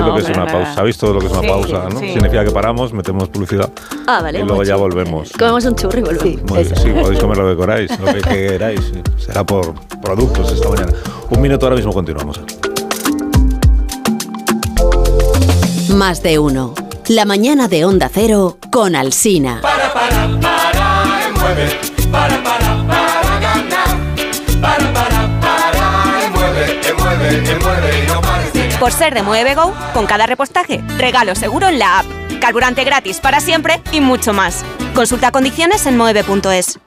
lo que es una pausa. ¿Sabéis todo lo que es una pausa, no? Significa que paramos, metemos publicidad vale, y luego ya volvemos. Comemos un churro y volvemos. Sí, podéis comer lo que queráis, lo que queráis. Será por productos esta mañana. Un minuto, ahora mismo continuamos. Más de uno. La mañana de Onda Cero con Alsina. Mueve, para ganar. Mueve, y no pares de ganar. Por ser de Mueve Go, con cada repostaje, regalo seguro en la app, carburante gratis para siempre y mucho más. Consulta condiciones en mueve.es.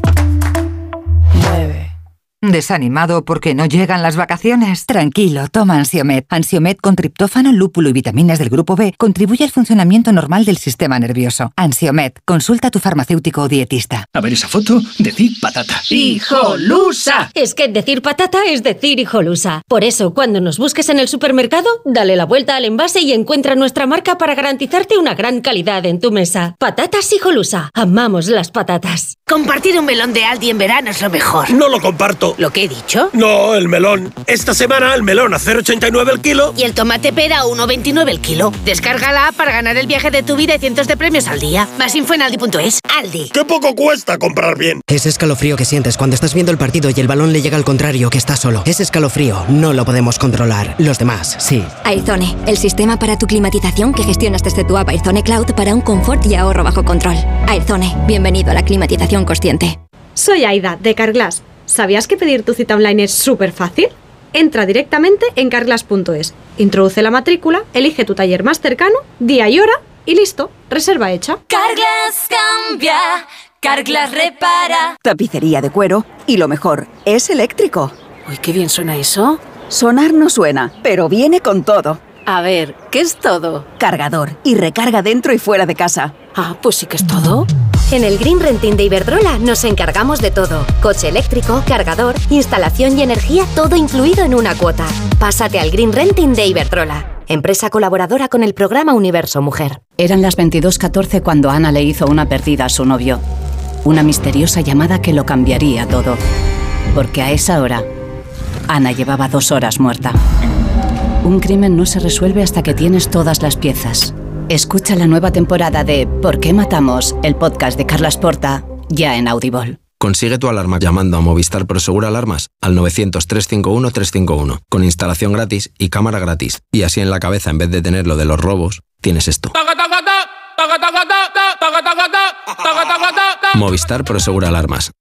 ¿Desanimado porque no llegan las vacaciones? Tranquilo, toma Ansiomed. Ansiomed con triptófano, lúpulo y vitaminas del grupo B contribuye al funcionamiento normal del sistema nervioso. Ansiomed, consulta a tu farmacéutico o dietista. A ver esa foto, decir patata. ¡Hijolusa! Es que decir patata es decir hijolusa. Por eso, cuando nos busques en el supermercado, dale la vuelta al envase y encuentra nuestra marca para garantizarte una gran calidad en tu mesa. Patatas Hijolusa. Amamos las patatas. Compartir un melón de Aldi en verano es lo mejor. No lo comparto. ¿Lo que he dicho? No, el melón. Esta semana el melón a 0,89 el kilo. Y el tomate pera a 1,29 el kilo. Descárgala para ganar el viaje de tu vida y cientos de premios al día. Más info en Aldi.es. Aldi. ¡Qué poco cuesta comprar bien! Ese escalofrío que sientes cuando estás viendo el partido y el balón le llega al contrario, que está solo. Ese escalofrío no lo podemos controlar. Los demás, sí. Airzone, el sistema para tu climatización que gestionas desde tu app Airzone Cloud para un confort y ahorro bajo control. Airzone, bienvenido a la climatización consciente. Soy Aida, de Carglass. ¿Sabías que pedir tu cita online es súper fácil? Entra directamente en carglass.es, introduce la matrícula, elige tu taller más cercano, día y hora y listo, reserva hecha. Carglass cambia, Carglass repara. Tapicería de cuero y lo mejor, es eléctrico. Uy, qué bien suena eso. Sonar no suena, pero viene con todo. A ver, ¿qué es todo? Cargador y recarga dentro y fuera de casa. Ah, pues sí que es todo. En el Green Renting de Iberdrola nos encargamos de todo. Coche eléctrico, cargador, instalación y energía, todo incluido en una cuota. Pásate al Green Renting de Iberdrola, empresa colaboradora con el programa Universo Mujer. Eran las 22:14 cuando Ana le hizo una perdida a su novio. Una misteriosa llamada que lo cambiaría todo. Porque a esa hora, Ana llevaba 2 horas muerta. Un crimen no se resuelve hasta que tienes todas las piezas. Escucha la nueva temporada de ¿Por qué matamos?, el podcast de Carlas Porta, ya en Audible. Consigue tu alarma llamando a Movistar Prosegur Alarmas al 900-351-351, con instalación gratis y cámara gratis. Y así en la cabeza, en vez de tener lo de los robos, tienes esto. Movistar Prosegur Alarmas.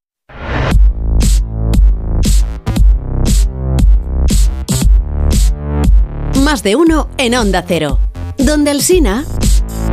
Más de uno en Onda Cero, donde Alsina